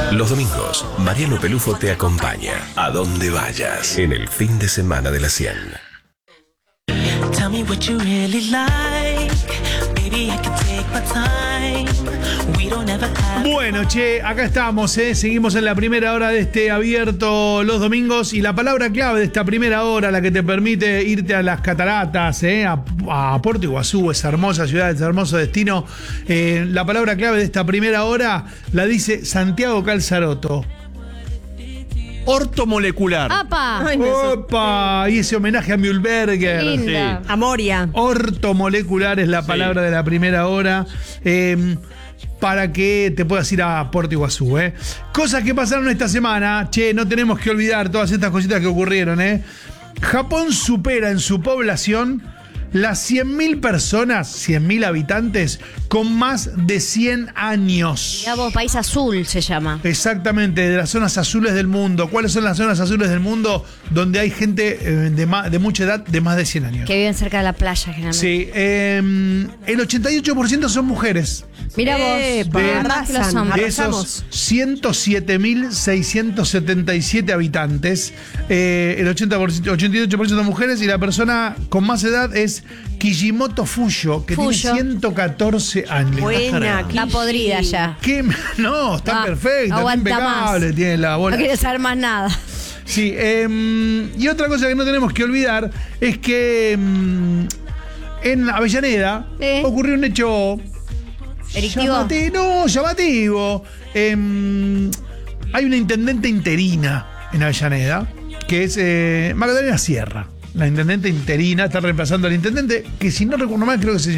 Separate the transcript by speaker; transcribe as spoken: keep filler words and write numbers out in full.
Speaker 1: Los domingos, Mariano Pelufo te acompaña a donde vayas en el fin de semana de la cien.
Speaker 2: Tell me what you really like. Baby, I can take my time. We don't ever have...
Speaker 3: Bueno, che, acá estamos, ¿eh? Seguimos en la primera hora de este abierto los domingos. Y la palabra clave de esta primera hora, la que te permite irte a las cataratas, ¿eh? a, a Puerto Iguazú, esa hermosa ciudad, ese hermoso destino. Eh, la palabra clave de esta primera hora la dice Santiago Calzaroto. Ortomolecular.
Speaker 4: ¡Apa!
Speaker 5: Ay, me
Speaker 3: ¡Opa! Y ese homenaje a Mühlberger.
Speaker 4: Linda.
Speaker 5: A Moria.
Speaker 3: Ortomolecular es la palabra de la primera hora. Eh, para que te puedas ir a Puerto Iguazú, ¿eh? Cosas que pasaron esta semana. Che, no tenemos que olvidar todas estas cositas que ocurrieron, ¿eh? Japón supera en su población las cien mil personas, cien mil habitantes, con más de cien años.
Speaker 4: Mirá vos, País Azul se llama.
Speaker 3: Exactamente, de las zonas azules del mundo. ¿Cuáles son las zonas azules del mundo? Donde hay gente eh, de, ma- de mucha edad, de más de cien años.
Speaker 4: Que viven cerca de la playa, generalmente.
Speaker 3: Sí, eh, el ochenta y ocho por ciento son mujeres.
Speaker 4: Mirá
Speaker 5: Epa,
Speaker 4: vos, más que los
Speaker 5: arrasan,
Speaker 4: hombres.
Speaker 3: De
Speaker 5: Arrasamos.
Speaker 3: esos ciento siete mil seiscientos setenta y siete habitantes, eh, el ochenta por ciento, ochenta y ocho por ciento son mujeres y la persona con más edad es Kijimoto Fuyo, que
Speaker 4: Fuyo.
Speaker 3: tiene ciento catorce años.
Speaker 5: Buena,
Speaker 4: Está podrida ya.
Speaker 3: ¿Qué? No, está
Speaker 4: Ah,
Speaker 3: perfecta, está
Speaker 4: aguanta
Speaker 3: impecable,
Speaker 4: más.
Speaker 3: tiene la bola.
Speaker 4: No quiere saber más nada.
Speaker 3: Sí, eh, y otra cosa que no tenemos que olvidar es que eh, en Avellaneda
Speaker 4: ¿Eh?
Speaker 3: ocurrió un hecho
Speaker 4: ¿Erictivo?
Speaker 3: llamativo. No, llamativo. Eh, hay una intendente interina en Avellaneda, que es eh, Magdalena Sierra. La intendente interina está reemplazando al intendente, que si no recuerdo mal, creo que se